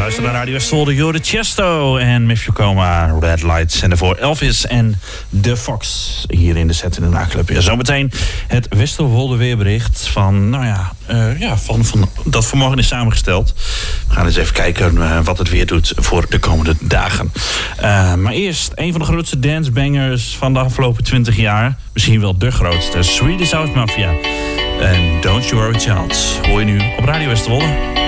Luister naar Radio Westerwolde, Jorde Chesto en Mifje Coma, Red Lights. En daarvoor Elvis en The Fox hier in de Saturday Night Club. Ja, zometeen het Westerwolde weerbericht van, van dat vanmorgen is samengesteld. We gaan eens even kijken wat het weer doet voor de komende dagen. Maar eerst een van de grootste dancebangers van de afgelopen 20 jaar. Misschien wel de grootste, Swedish House Mafia. En Don't You Worry Child, hoor je nu op Radio Westerwolde.